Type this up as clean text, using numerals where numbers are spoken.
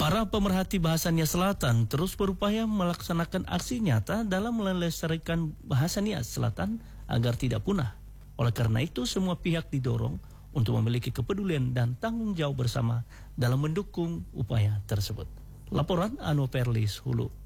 Para pemerhati bahasa Nia Selatan terus berupaya melaksanakan aksi nyata dalam melestarikan bahasa Nia Selatan agar tidak punah. Oleh karena itu, semua pihak didorong untuk memiliki kepedulian dan tanggung jawab bersama dalam mendukung upaya tersebut. Laporan Anu Perlis Hulu.